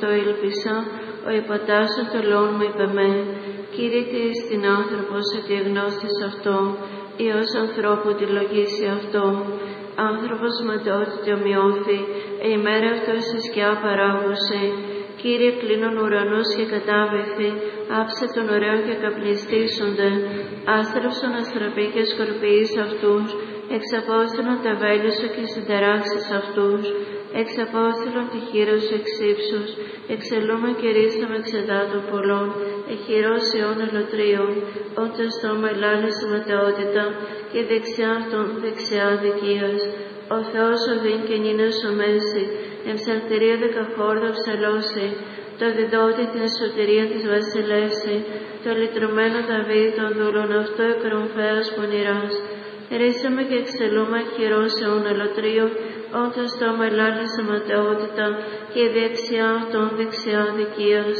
αυτό ήλπισα, ο υποτάσσον το λόγο μου είπε με. Κύριε, τι εστιν άνθρωπος, ότι εγνώστης αυτό, Υιός ανθρώπου τη λογίσει αυτό. Άνθρωπος ματαιότητη ομοιώθη, η μέρα αυτό σε σκιά παράγωσε. Κύριε, κλείνον ουρανούς και κατάβηθη, άψε των ωραίων και καπνιστήσονται. Άστραψον αστραπή και σκορπιείς αυτούς, εξαπόστηλον τα βέλη σου και συνταράξεις αυτούς. Εξαπόστηλον τη χείρα σου εξ ύψους, εξελούμε και ρίσαμε εξεδάτων πολλών, εχειρός αιών ελωτρίων, όντα στόμα ελάλησε ματαιότητα και δεξιά αυτών δεξιά δικίας. Ο Θεός οδύν και νύνας ο μέση, εμψαλτερία δεκαχόρδα ψαλώσει, το διδότη την εσωτερία της βασιλεύση, το λυτρωμένο Δαβίδ των δούλων αυτό εκρομφέας πονηράς. Ρίσαμε και εξελούμε χειρός αιών ελωτρίων, όταν στόμα ελάλησε ματαιότητα και δεξιά αυτών δεξιά δικίας.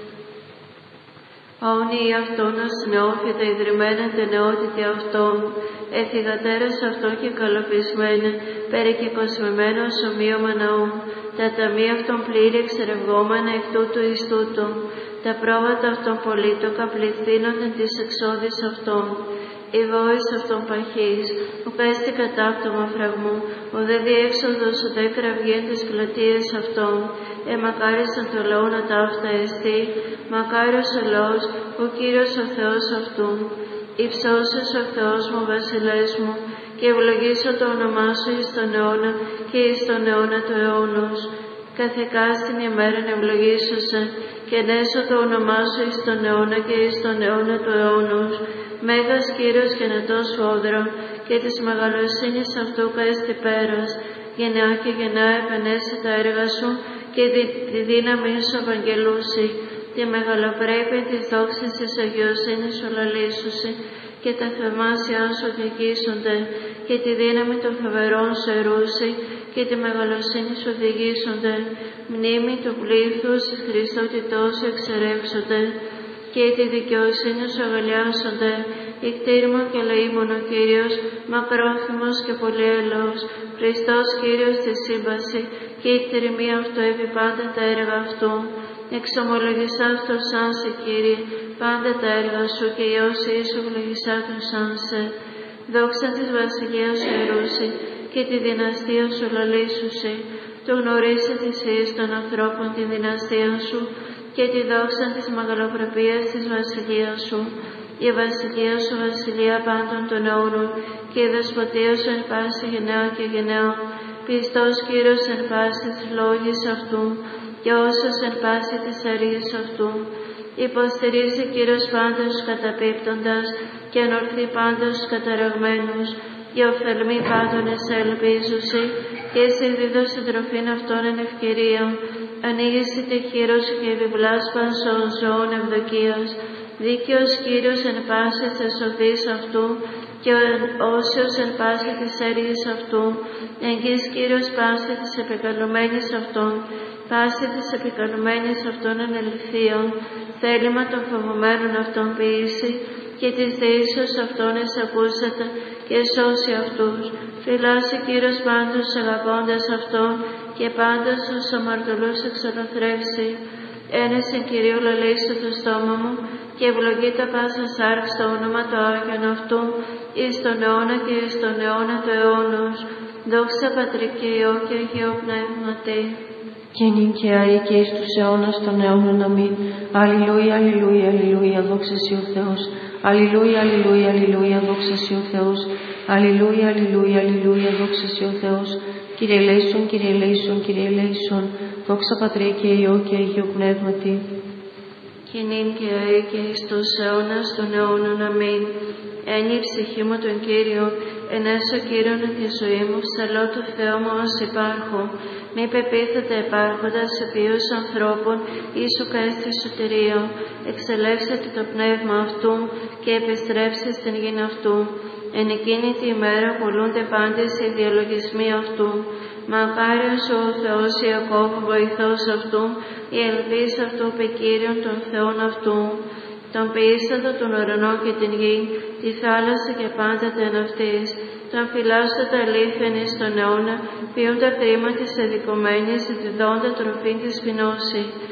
Όνοι αυτόν ως νεόφυτα ιδρυμένα τε νεότητη αυτών, εθιγατέρας αυτών και καλοπισμένα, περικεκοσμημένα ως ομοίωμα ναού, τα ταμεία αυτών πλήρη εξερευγόμενα εκ τούτου εις τούτο, τα πρόβατα αυτών πολίτοκα πληθύνονται της εξόδης αυτών. Η βόης αυτών παχής, που πέστη κατάπτωμα φραγμού, ο δε διέξοδος ο δε κραυγήν της πλατείας αυτών, μακάρισαν το λαό να ταύτα εστί, μακάριος ο λαός, ο Κύριος ο Θεός αυτού. Υψώσες ο Θεός μου, βασιλές μου, και ευλογήσω το όνομά σου εις τον αιώνα και εις τον αιώνα του αιώνος. Καθεκά στην ημέραν ευλογήσωσε, και νέσω το όνομά σου εις τον αιώνα και εις τον αιώνα του αιώνος. Μέγας Κύριος γενετός φόδρα, και της μεγαλοσύνης αυτού καίστη πέρας, γενιά και γενιά επενέσει τα έργα σου, και τη δύναμή σου ευαγγελούσει, τη μεγαλοπρέπεια της δόξης της αγιοσύνης σου λαλήσουσι, και τα θαυμάσια σου διηγήσονται, και τη δύναμη των φοβερών σου ερούσι, και τη μεγαλοσύνη σου διηγήσονται, μνήμη του πλήθους της Χριστότητός σου εξερεύσονται, και τη δικαιοσύνη σου αγαλιάσονται, η κτήρμον και λαίμον ο Κύριος, μακρόθυμος και πολυέλεος, Χριστός Κύριος στη σύμπαση, και η κτηρμή αυτού επί πάντα τα έργα αυτού. Εξομολογησά το σαν σε, Κύριε, πάντα τα έργα σου, και η όσοι σου ευλογησά το σαν σε. Δόξα της βασιλείας σου ερούσι, και τη δυναστεία σου λαλήσουσι, το γνωρίσει της εις των ανθρώπων τη δυναστεία σου, και τη δόξα της μεγαλοπρεπίας της βασιλείας σου. Η βασιλεία σου βασιλεία πάντων των αιώνων, και η δεσποτεία σου εν πάση γενναία και γενναία. Πιστός Κύριος εν πάση της λόγης αυτού, και όσος εν πάση της αργής αυτού. Υποστηρίζει Κύριος πάντως καταπίπτοντας, και ανορθεί πάντως καταραγμένους, και οφθαλμοί πάντων εσελπίζουσι, και εσύ δίδω συντροφήν αυτών εν ευκαιρία. Ανοίγεσαι τη χείρα σου και επιβλάς πάσων ζώων ευδοκίας. Δίκαιος Κύριος εν πάση της σοφής αυτού, και όσιος εν πάση της έργης αυτού. Εγγύς Κύριος πάση της επικαλουμένης αυτών, πάση της επικαλουμένης αυτών εν ελευθείων. Θέλημα των φοβωμένων αυτών ποιήσει, και της δεήσεως αυτών εισακούσατε, και σώσει αυτούς. Φυλάσσει Κύριος πάντως αγαπώντας αυτόν, και πάντως τους αμαρτωλούς εξολοθρεύσει. Ένεσεν Κυρίου λαλήσει το στόμα μου, και ευλογεί τα πάσα σάρξ το όνομα του Άγιον αυτού, εις τον αιώνα και εις τον αιώνα του αιώνος. Δόξα Πατρί και Υιό και Αγίο Πνεύματι. Και νυν και αεί και εις τους αιώνας των αιώνων. Αμήν. Αλληλούια, αλληλούια, αλληλούια, δόξα σοι ο Θεός. Αλληλούια, αλληλούια, αλληλούια, δόξα σοι ο Θεός. Αλληλούια, αλληλούια, αλληλούια, δόξα σοι ο Θεός. Κύριε ελέησον, Κύριε ελέησον, Κύριε ελέησον. Δόξα Πατρί και Υιό και Αγίο Πνεύματι. Και νυν και αεί και εις τους αιώνας των αιώνων. Αμήν. Ένι η ψυχή μου τον Κύριο, ενέσω Κύριον εν τη ζωή μου, ψαλώ το Θεό μου ως υπάρχω. Μη πεπίθετε υπάρχοντας επίους ανθρώπων, ίσου καίστη σωτηρία. Εξελεύσετε το πνεύμα αυτού, και επιστρέψει στην γην αυτού. Εν εκείνη τη ημέρα πουλούνται πάντες οι διαλογισμοί αυτού. Μακάριος ο Θεός Ιακώβ, βοηθός αυτού, η ελπίς αυτού πεκύριον των Θεών αυτού. Τον ποιήσατο τον ουρανό και την γη, τη θάλασσα και πάντα τα εν αυτής. Τον φυλάσσοντα αλήθεν εις τον αιώνα, ποιούντα κρίμα της αδικομένης, διδόντα τροφή της πεινώση.